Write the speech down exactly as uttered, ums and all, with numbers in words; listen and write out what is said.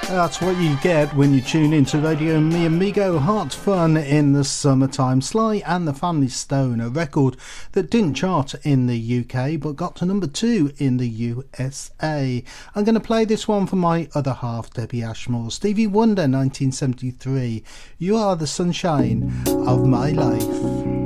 That's what you get when you tune into Radio Mi Amigo. Heart fun in the summertime. Sly and the Family Stone, a record that didn't chart in the U K but got to number two in the U S A. I'm going to play this one for my other half, Debbie Ashmore. Stevie Wonder, nineteen seventy-three. You are the sunshine of my life.